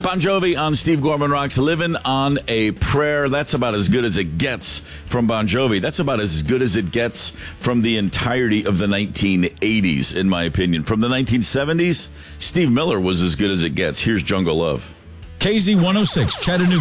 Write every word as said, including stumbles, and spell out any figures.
Bon Jovi on Steve Gorman Rocks, Living on a Prayer. That's about as good as it gets from Bon Jovi. That's about as good as it gets from the entirety of the nineteen eighties, in my opinion. From the nineteen seventies, Steve Miller was as good as it gets. Here's Jungle Love. K Z one oh six, Chattanooga.